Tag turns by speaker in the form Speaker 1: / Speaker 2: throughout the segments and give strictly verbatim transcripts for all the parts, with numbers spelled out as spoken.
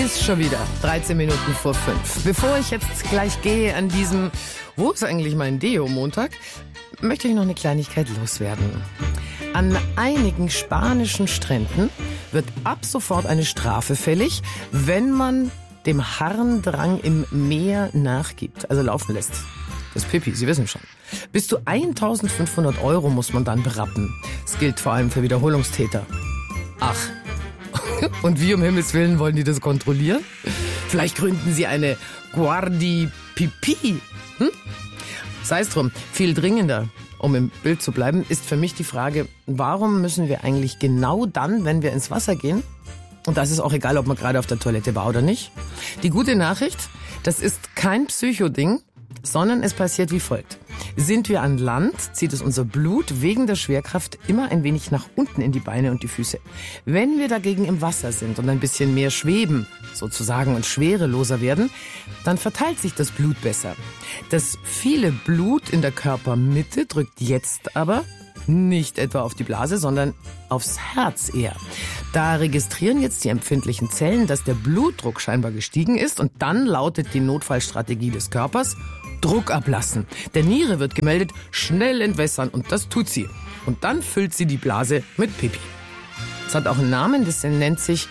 Speaker 1: Ist schon wieder dreizehn Minuten vor fünf. Bevor ich jetzt gleich gehe an diesem, wo ist eigentlich mein Deo-Montag, möchte ich noch eine Kleinigkeit loswerden. An einigen spanischen Stränden wird ab sofort eine Strafe fällig, wenn man dem Harndrang im Meer nachgibt, also laufen lässt. Das Pipi, Sie wissen schon. Bis zu eintausendfünfhundert Euro muss man dann berappen. Das gilt vor allem für Wiederholungstäter. Ach. Und wie um Himmels Willen wollen die das kontrollieren? Vielleicht gründen sie eine Guardi Pipi. Hm? Sei es drum, viel dringender, um im Bild zu bleiben, ist für mich die Frage, warum müssen wir eigentlich genau dann, wenn wir ins Wasser gehen, und das ist auch egal, ob man gerade auf der Toilette war oder nicht. Die gute Nachricht, das ist kein Psychoding, sondern es passiert wie folgt. Sind wir an Land, zieht es unser Blut wegen der Schwerkraft immer ein wenig nach unten in die Beine und die Füße. Wenn wir dagegen im Wasser sind und ein bisschen mehr schweben, sozusagen, und schwereloser werden, dann verteilt sich das Blut besser. Das viele Blut in der Körpermitte drückt jetzt aber nicht etwa auf die Blase, sondern aufs Herz eher. Da registrieren jetzt die empfindlichen Zellen, dass der Blutdruck scheinbar gestiegen ist, und dann lautet die Notfallstrategie des Körpers: Druck ablassen. Der Niere wird gemeldet, schnell entwässern, und das tut sie. Und dann füllt sie die Blase mit Pipi. Es hat auch einen Namen, das nennt sich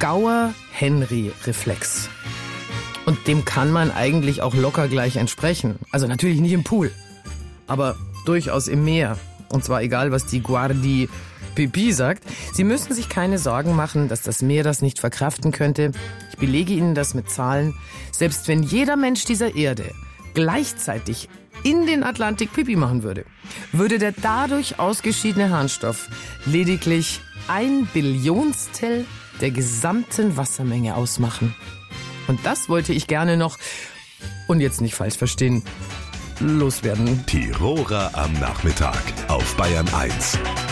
Speaker 1: Gower-Henry-Reflex. Und dem kann man eigentlich auch locker gleich entsprechen. Also natürlich nicht im Pool, aber durchaus im Meer. Und zwar egal, was die Guardi Pipi sagt. Sie müssen sich keine Sorgen machen, dass das Meer das nicht verkraften könnte. Ich belege Ihnen das mit Zahlen. Selbst wenn jeder Mensch dieser Erde gleichzeitig in den Atlantik Pipi machen würde, würde der dadurch ausgeschiedene Harnstoff lediglich ein Billionstel der gesamten Wassermenge ausmachen. Und das wollte ich gerne noch, und jetzt nicht falsch verstehen, loswerden.
Speaker 2: Tiroler am Nachmittag auf Bayern eins.